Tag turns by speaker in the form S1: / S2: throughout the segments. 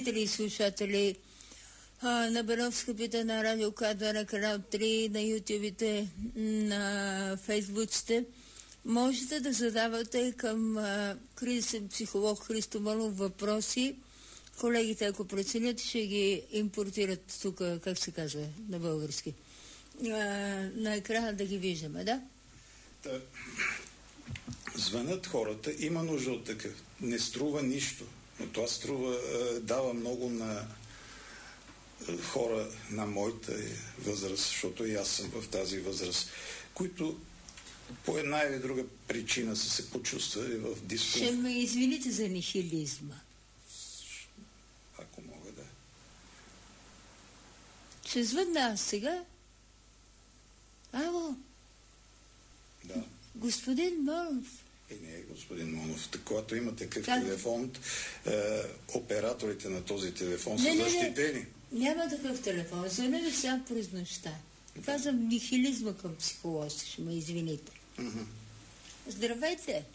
S1: и слушатели на Беновска пита на Радио К2 на канал 3, на ютубите, на фейсбуците. Можете да задавате към кризисен психолог Христо Мълнов въпроси. Колегите, ако преценят, ще ги импортират тук, как се казва на български. На екрана да ги виждаме, да?
S2: Звънят хората, има нужда от такъв. Не струва нищо, но това дава много на хора на моята възраст, защото и аз съм в тази възраст, които по една или друга причина са се почувствали в дискомфорт.
S1: Ще ме извините за нихилизма.
S2: Ако мога да.
S1: Ще звъдна аз сега? Ало?
S2: Да.
S1: Господин Монов.
S2: Не е господин Монов. Когато има такъв телефон, операторите на този телефон са защитени.
S1: Няма такъв телефон. Звъня ви сега през нощта. Казвам нихилизма към психолозите. Ще ме извините. Здравейте.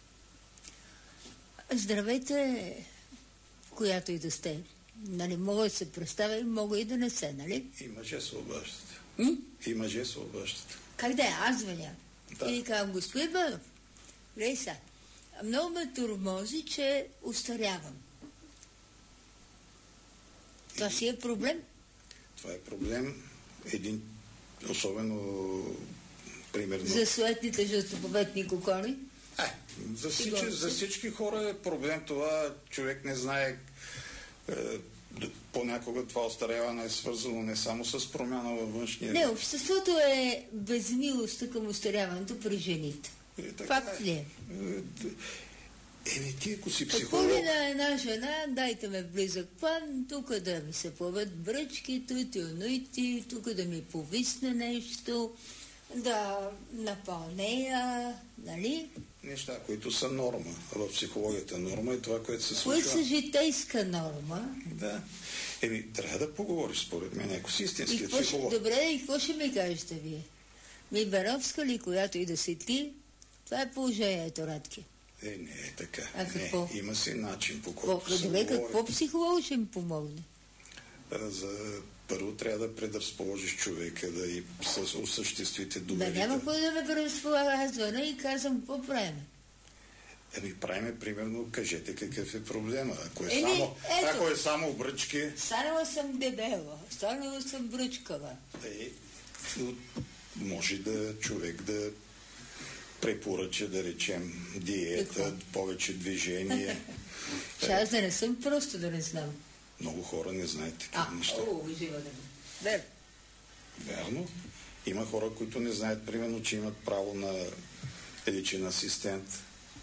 S1: Здравейте, в която и да сте. Нали, мога да се представя, мога и да не се, нали?
S2: И мъже се обаждат. И мъже се обаждат.
S1: Как да е? Аз звъня. Да. И казвам, господин Банов, Лейса, много ме тормози, че устарявам. Това си е проблем? Това
S2: е проблем. Един, особено, примерно...
S1: За суетните жълтоповетни кокони?
S2: За всички хора е проблем това. Човек не знае... понякога това остаряване е свързано не само с промяна във външния...
S1: Не, обществото е безмилостта към остаряването при жените. Факт ли е?
S2: Ти ако си психолог...
S1: Какво ли на една жена, дайте ме близък план, тук да ми се плават бръчки, туити, тук да ми повисне нещо, да напълнея, нали?
S2: Неща, които са норма. В психологията норма е това, което се случва.
S1: Които са житейска норма.
S2: Да. Трябва да поговориш, според мен, ако си истинският психолог.
S1: Добре, и какво ще ми кажете вие? Беновска ли, която и да си ти, това е положението, Радки.
S2: Не е така.
S1: А какво?
S2: Има си начин, по който се
S1: говори. Какво психолог ще ми помогне?
S2: Първо трябва да предразположиш човека, да и осъществите доверите.
S1: Да няма какво да ме предразполага, аз звъна и казвам, какво правим?
S2: Правиме, примерно, кажете какъв е проблема. Ако е само бръчки...
S1: Станала съм дебела, станала съм бръчкава.
S2: Може да човек да препоръча, да речем, диета, повече движение.
S1: Аз да не съм, просто да не знам.
S2: Много хора не знаят такива неща. Верно. Има хора, които не знаят, примерно, че имат право на личен асистент.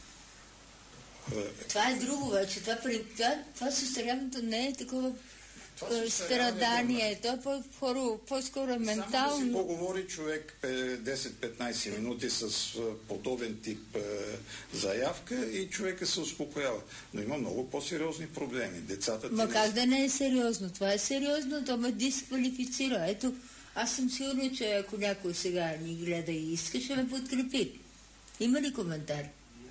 S1: Това е друго вече. Това състоянието не е такова страдание. Това е по-скоро ментално.
S2: Само да си поговори човек 10-15 минути с подобен тип заявка и човека се успокоява. Но има много по-сериозни проблеми. Децата...
S1: Как да не е сериозно? Това е сериозно, то ме дисквалифицира. Ето, аз съм сигурна, че ако някой сега ни гледа и иска, ще ме подкрепи. Има ли коментар?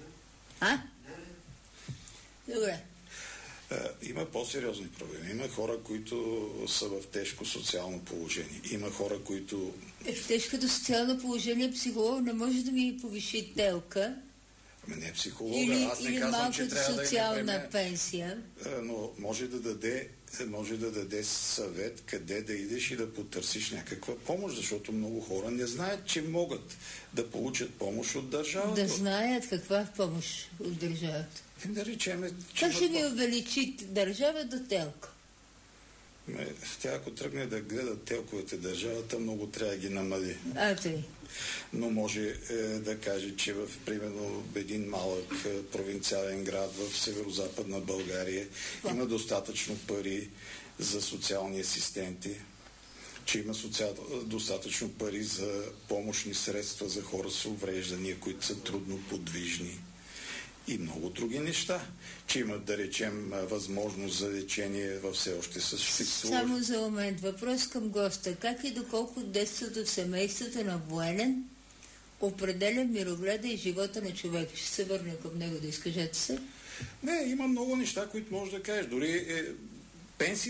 S1: Добре.
S2: Има по-сериозни проблеми. Има хора, които са в тежко социално положение. Има хора, които...
S1: В тежкото социално положение психолог не може да ми повиши телка.
S2: Не е психолога. Аз не казвам, че трябва да
S1: социална пенсия.
S2: Но може да даде съвет къде да идеш и да потърсиш някаква помощ, защото много хора не знаят, че могат да получат помощ от държавата.
S1: Да знаят каква помощ от държавата.
S2: Да речем...
S1: Как ще ми увеличи държавата телка?
S2: Тя ако тръгне да гледа телковете държавата, много трябва да ги намали. Но може да каже, че в примерно един малък провинциален град в северо-западна България има достатъчно пари за социални асистенти, че има достатъчно пари за помощни средства за хора с увреждания, които са трудно подвижни. И много други неща, че имат, да речем, възможност за лечение във все още съществува.
S1: Само за момент. Въпрос към госта. Как и доколко детството в семейството на военен определя мирогледа и живота на човек? Ще се върне към него да изкажете се.
S2: Не, има много неща, които можеш да кажеш. Дори пенсии